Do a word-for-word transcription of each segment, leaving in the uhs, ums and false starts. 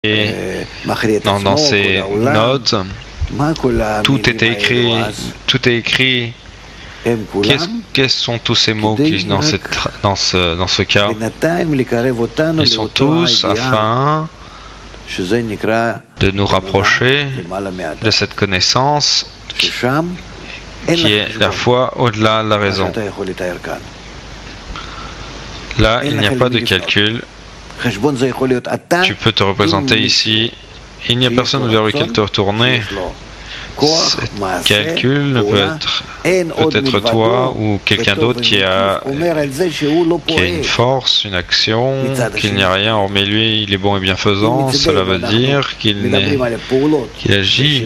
Et dans, dans ces notes, tout était écrit, tout est écrit. Qu'est-ce, quels sont tous ces mots qui dans, cette, dans, ce, dans ce cas? Ils sont tous afin de nous rapprocher de cette connaissance qui, qui est la foi au-delà de la raison. Là, il n'y a pas de calcul. Tu peux te représenter ici. Il n'y a personne vers lequel te retourner. Ce calcul ne peut être peut-être toi ou quelqu'un d'autre qui a, qui a une force, une action, qu'il n'y a rien hormis lui, il est bon et bienfaisant. Cela veut dire qu'il, qu'il agit.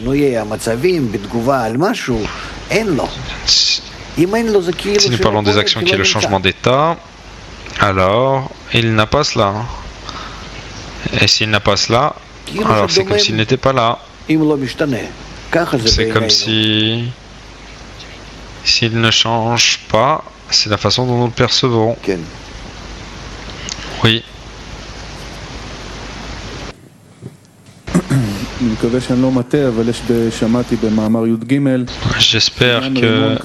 Si nous parlons des actions qui est le changement d'état, alors il n'a pas cela. Et s'il n'a pas cela, alors c'est comme s'il n'était pas là. C'est comme si, s'il ne change pas, c'est la façon dont nous le percevons. Oui. J'espère que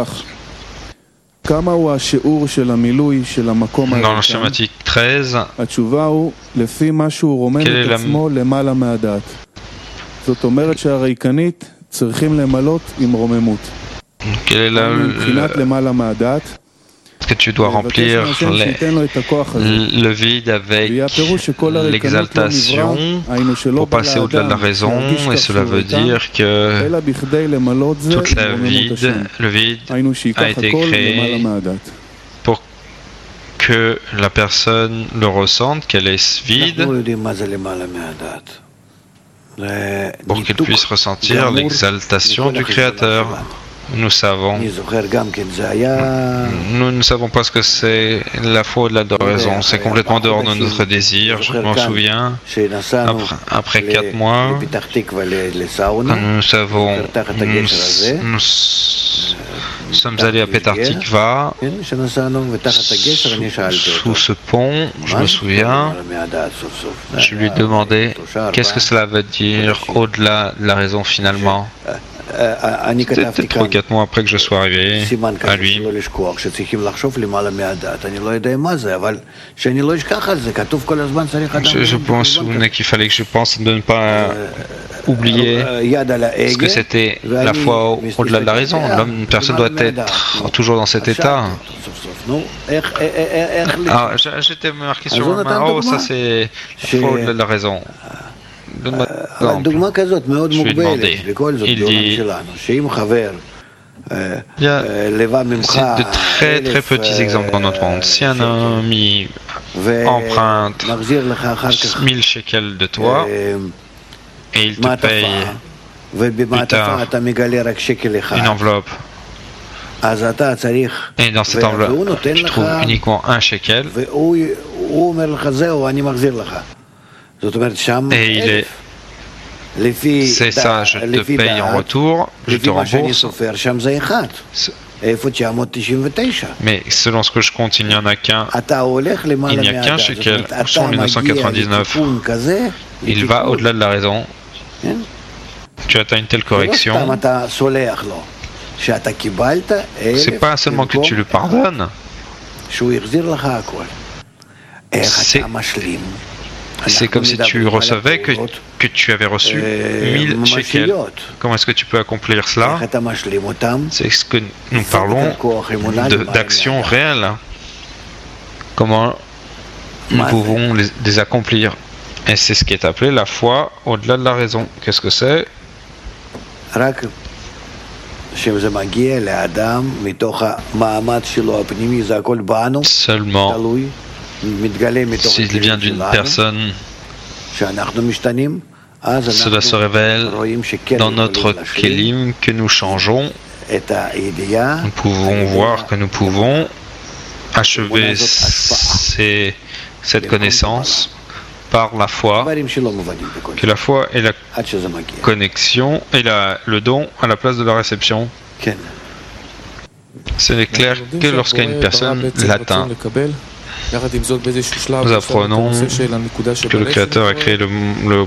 dans le schématique treize, quelle est la Quel est la, le, que tu dois remplir les, le vide avec l'exaltation pour passer au-delà de la raison, et cela veut dire que toute la vide, le vide a été créé pour que la personne le ressente, qu'elle est vide, pour qu'elle puisse ressentir l'exaltation du Créateur. Nous savons, nous ne savons pas ce que c'est la foi au-delà de la raison. C'est complètement dehors de notre désir. Je m'en souviens, après, après quatre mois, quand nous savons, nous, nous sommes allés à Petar Tikva, sous ce pont, je me souviens, je lui demandais qu'est-ce que cela veut dire au-delà de la raison finalement. C'était trois ou quatre mois après que je sois arrivé à lui. Je, je pense qu'il fallait que je pense de ne pas oublier ce que c'était la foi au-delà de la raison. L'homme, une personne doit être toujours dans cet état. Ah, j'étais marqué sur ma main. Oh, ça c'est la foi au-delà de la raison. Je lui ai demandé. Il dit, il y a de très très petits exemples dans notre monde. Si un ami emprunte mille shekels de toi et il te paye plus tard une enveloppe, et dans cette enveloppe tu trouves uniquement un shekel, et il est, c'est ça, je te paye en retour, je te rembourse. Mais selon ce que je compte, il n'y en a qu'un, il n'y a qu'un shekel, sur les neuf cent quatre-vingt-dix-neuf. Il va au-delà de la raison. Tu atteins une telle correction. C'est pas seulement que tu le pardonnes, c'est C'est comme si tu recevais que, que tu avais reçu mille shekels. Comment est-ce que tu peux accomplir cela? C'est ce que nous parlons d'actions réelles. Comment nous pouvons les, les accomplir? Et c'est ce qui est appelé la foi au-delà de la raison. Qu'est-ce que c'est? Seulement s'il vient d'une personne, cela se révèle dans notre kelim que nous changeons. Nous pouvons voir que nous pouvons achever ces, cette connaissance par la foi, que la foi est la connexion et la, le don à la place de la réception. Ce n'est clair que lorsqu'une personne l'atteint. Nous apprenons que le Créateur a créé le, le